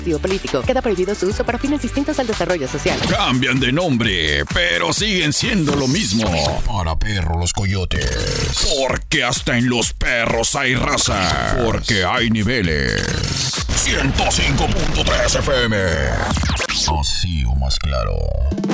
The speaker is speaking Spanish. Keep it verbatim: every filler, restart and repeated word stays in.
político. Queda prohibido su uso para fines distintos al desarrollo social. Cambian de nombre, pero siguen siendo lo mismo. Para perros los coyotes. Porque hasta en los perros hay raza. Porque hay niveles. ciento cinco punto tres F M. Así o más claro.